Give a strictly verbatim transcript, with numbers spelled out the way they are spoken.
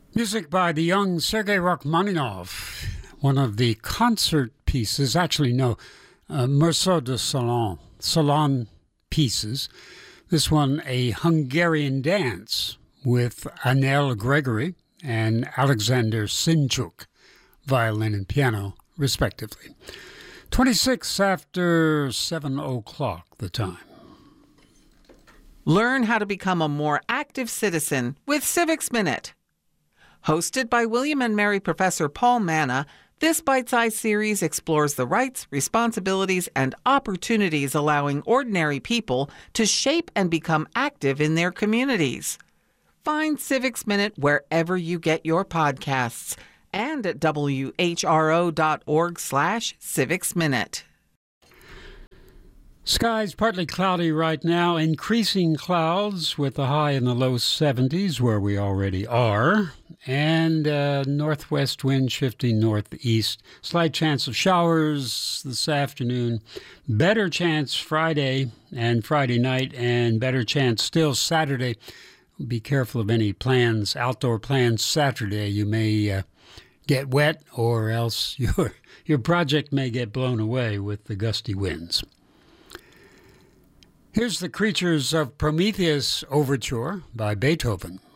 Music by the young Sergei Rachmaninoff, one of the concert pieces, actually no, uh, Morceaux de Salon, Salon pieces. This one, a Hungarian dance with Anel Gregory and Alexander Sinchuk, violin and piano, respectively. twenty-six after seven o'clock the time. Learn how to become a more active citizen with Civics Minute. Hosted by William and Mary Professor Paul Manna, this bite-sized series explores the rights, responsibilities, and opportunities allowing ordinary people to shape and become active in their communities. Find Civics Minute wherever you get your podcasts and at W H R O dot org slash Civics Minute. Skies partly cloudy right now, increasing clouds with a high in the low seventies where we already are, and uh, northwest wind shifting northeast. Slight chance of showers this afternoon. Better chance Friday and Friday night, and better chance still Saturday. Be careful of any plans, outdoor plans Saturday. You may uh, get wet, or else your your project may get blown away with the gusty winds. Here's the Creatures of Prometheus Overture by Beethoven.